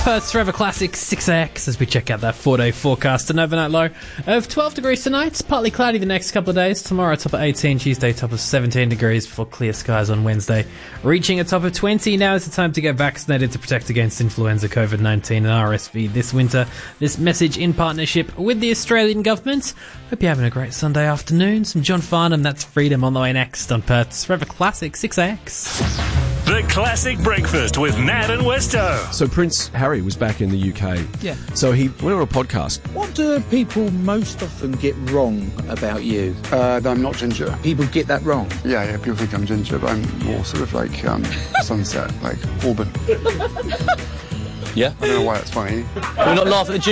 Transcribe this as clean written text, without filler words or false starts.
Perth's Forever Classic 6AX as we check out that 4-day forecast. An overnight low of 12 degrees tonight, partly cloudy the next couple of days. Tomorrow, top of 18, Tuesday, top of 17 degrees before clear skies on Wednesday, reaching a top of 20. Now is the time to get vaccinated to protect against influenza, COVID-19 and RSV this winter. This message in partnership with the Australian government. Hope you're having a great Sunday afternoon. Some John Farnham, that's Freedom, on the way next on Perth's Forever Classic 6AX. The Classic Breakfast with Nat and Westo. So Prince Harry was back in the UK. Yeah. So he went on a podcast. What do people most often get wrong about you? That I'm not ginger. People get that wrong. Yeah, people think I'm ginger, but I'm more sort of like sunset, like Auburn. Yeah? I don't know why that's funny. We're not laughing at the